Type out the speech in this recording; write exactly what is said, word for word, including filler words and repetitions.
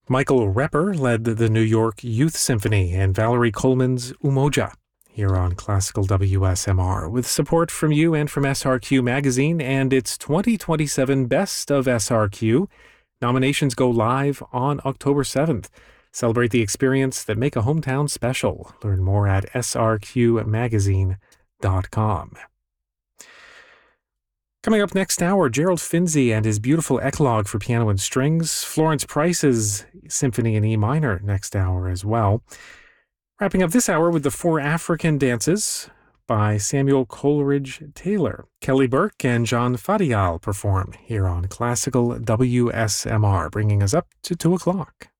Michael Repper led the New York Youth Symphony and Valerie Coleman's Umoja here on Classical W S M R, with support from you and from S R Q Magazine and its twenty twenty-seven Best of S R Q. Nominations go live on October seventh. Celebrate the experience that make a hometown special. Learn more at S R Q magazine dot com. Coming up next hour, Gerald Finzi and his beautiful Eclogue for piano and strings. Florence Price's Symphony in E minor next hour as well. Wrapping up this hour with the Four African Dances by Samuel Coleridge Taylor. Kelly Burke and John Fadial perform here on Classical W S M R, bringing us up to two o'clock.